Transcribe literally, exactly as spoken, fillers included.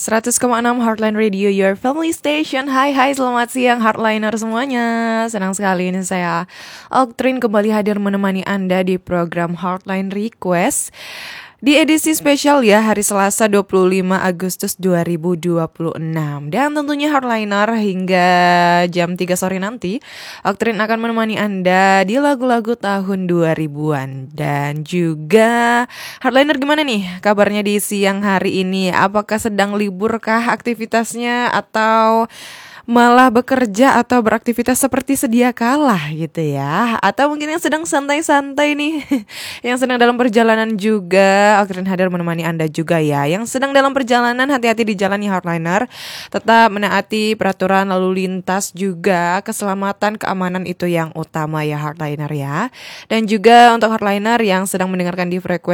seratus koma enam Heartline Radio, your family station. Hai hai, selamat siang Heartliner semuanya. Senang sekali ini saya Oktrin kembali hadir menemani Anda di program Heartline Request di edisi spesial ya, hari Selasa dua puluh lima Agustus dua ribu dua puluh enam. Dan tentunya Heartliner hingga jam tiga sore nanti Oktrin akan menemani Anda di lagu-lagu tahun dua ribuan. Dan juga Heartliner gimana nih kabarnya di siang hari ini? Apakah sedang liburkah aktivitasnya atau malah bekerja atau beraktivitas seperti sedia kala gitu ya? Atau mungkin yang sedang santai-santai nih, yang sedang dalam perjalanan juga. Oktrin hadir menemani Anda juga ya. Yang sedang dalam perjalanan, hati-hati di jalan ya Heartliner. Tetap menaati peraturan lalu lintas juga. Keselamatan, keamanan itu yang utama ya Heartliner ya. Dan juga untuk Heartliner yang sedang mendengarkan di frekuensi